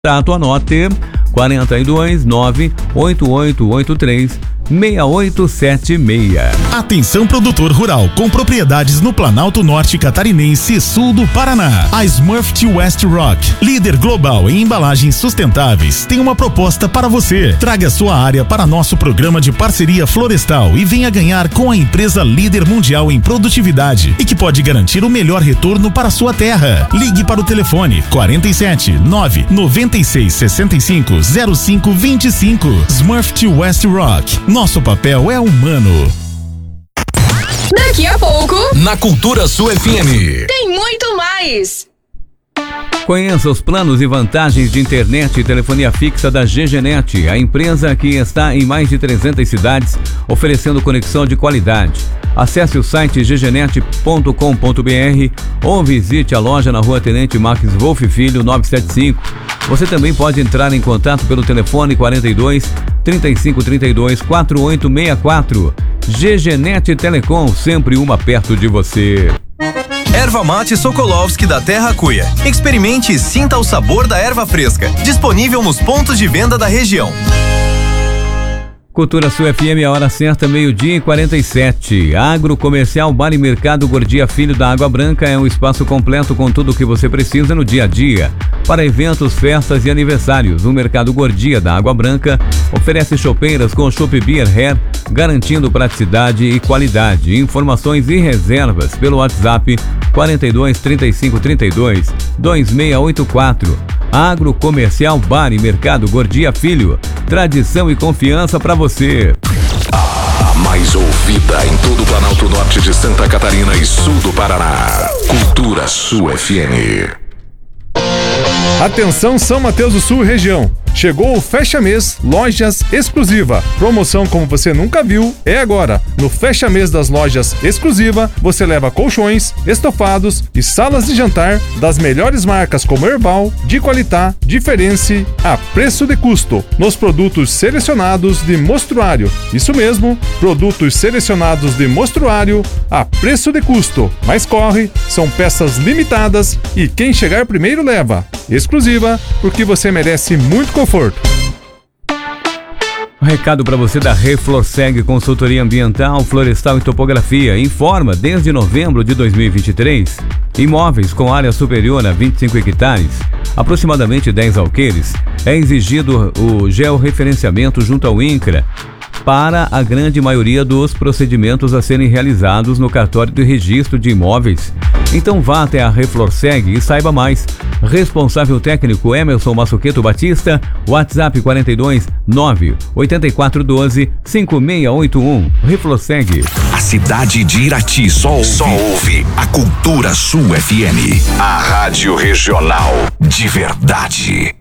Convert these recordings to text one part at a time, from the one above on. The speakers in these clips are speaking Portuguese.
Anote 42 98883 6876. Atenção, produtor rural com propriedades no Planalto Norte Catarinense e Sul do Paraná. A Smurfit West Rock, líder global em embalagens sustentáveis, tem uma proposta para você. Traga sua área para nosso programa de parceria florestal e venha ganhar com a empresa líder mundial em produtividade e que pode garantir o melhor retorno para sua terra. Ligue para o telefone 47 9 96 65 05 25. Smurfit West Rock. Nosso papel é humano. Daqui a pouco, na Cultura Sul FM, tem muito mais. Conheça os planos e vantagens de internet e telefonia fixa da GGNet, a empresa que está em mais de 300 cidades, oferecendo conexão de qualidade. Acesse o site ggnet.com.br ou visite a loja na Rua Tenente Max Wolf Filho 975. Você também pode entrar em contato pelo telefone 42 3532 4864. GGNet Telecom, sempre uma perto de você. Erva Mate Sokolovski da Terra Cuia. Experimente e sinta o sabor da erva fresca. Disponível nos pontos de venda da região. Cultura Sul FM, a hora certa, 12h47. Agrocomercial Bar e Mercado Gordia Filho da Água Branca é um espaço completo com tudo o que você precisa no dia a dia. Para eventos, festas e aniversários, o Mercado Gordia da Água Branca oferece chopeiras com chopp Beer Hair, garantindo praticidade e qualidade. Informações e reservas pelo WhatsApp 42 35 32 2684. Agrocomercial Bar e Mercado Gordia Filho. Tradição e confiança para você. A mais ouvida em todo o Planalto Norte de Santa Catarina e Sul do Paraná. Cultura Sul FM. Atenção, São Mateus do Sul região. Chegou o Fecha Mês Lojas Exclusiva. Promoção como você nunca viu é agora. No Fecha Mês das Lojas Exclusiva, você leva colchões, estofados e salas de jantar das melhores marcas como Herbal, de Qualitá, Diferença, a preço de custo. Nos produtos selecionados de mostruário. Isso mesmo, produtos selecionados de mostruário a preço de custo. Mas corre, são peças limitadas e quem chegar primeiro leva. Exclusiva, porque você merece muito conforto. Um recado para você da Reflorseg Consultoria Ambiental, Florestal e Topografia. Informa, desde novembro de 2023, imóveis com área superior a 25 hectares, aproximadamente 10 alqueires, é exigido o georreferenciamento junto ao INCRA para a grande maioria dos procedimentos a serem realizados no cartório de registro de imóveis. Então vá até a Reflorseg e saiba mais. Responsável técnico Emerson Massuqueto Batista, WhatsApp 42 9 8412 5681. Reflorseg. A cidade de Irati só ouve a Cultura Sul FM, a rádio regional de verdade.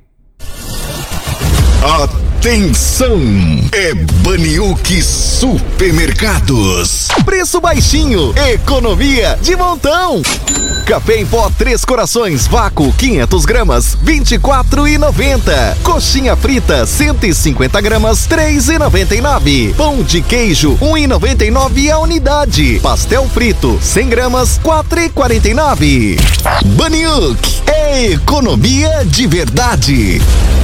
Atenção! É Baniuque Supermercados. Preço baixinho, economia de montão. Café em pó 3 Corações vácuo 500 gramas, R$24,90. Coxinha frita 150 gramas, R$3,99. Pão de queijo, R$1,99 a unidade. Pastel frito 100 gramas, R$4,49. Baniuque é economia de verdade.